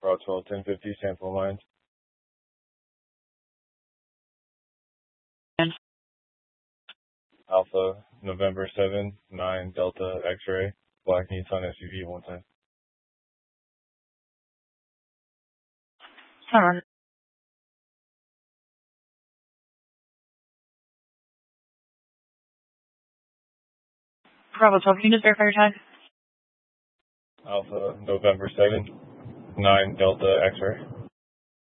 Bravo 12, 1050, sample lines. Alpha, November 7, 9, Delta, X-ray, Black Nissan SUV 110. Hold on. Bravo 12, can you just verify your time? Alpha, November 7, 9, Delta, X-ray.